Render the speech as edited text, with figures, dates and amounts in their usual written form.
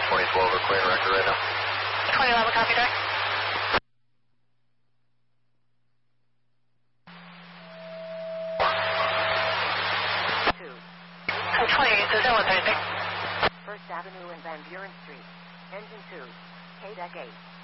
2012 are clear record right now. 2011, copy, Jack. Two. 28 to 01, 36. First Avenue and Van Buren Street. Engine 2. K-Deck 8.